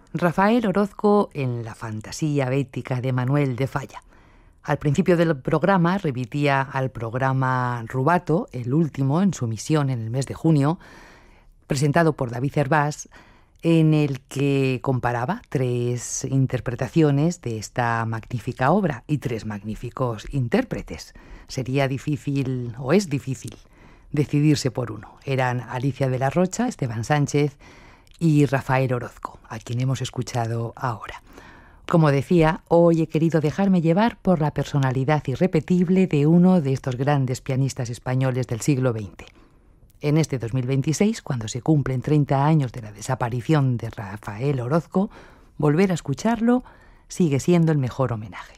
Rafael Orozco en la fantasía bética de Manuel de Falla. Al principio del programa remitía al programa Rubato, el último en su emisión en el mes de junio, presentado por David Hervás, en el que comparaba 3 interpretaciones de esta magnífica obra y 3 magníficos intérpretes. Sería difícil, o es difícil, decidirse por uno. Eran Alicia de la Rocha, Esteban Sánchez y Rafael Orozco, a quien hemos escuchado ahora. Como decía, hoy he querido dejarme llevar por la personalidad irrepetible de uno de estos grandes pianistas españoles del siglo XX. En este 2026, cuando se cumplen 30 años de la desaparición de Rafael Orozco, volver a escucharlo sigue siendo el mejor homenaje.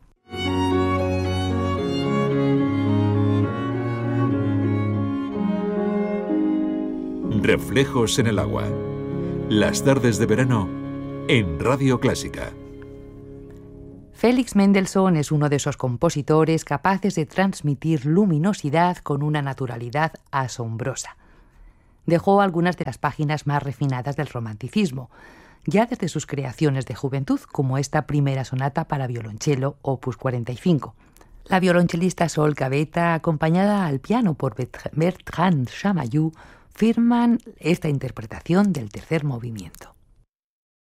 Reflejos en el agua. Las tardes de verano en Radio Clásica. Félix Mendelssohn es uno de esos compositores capaces de transmitir luminosidad con una naturalidad asombrosa. Dejó algunas de las páginas más refinadas del romanticismo, ya desde sus creaciones de juventud, como esta primera sonata para violonchelo, opus 45. La violonchelista Sol Cabeta, acompañada al piano por Bertrand Chamayou, firman esta interpretación del tercer movimiento.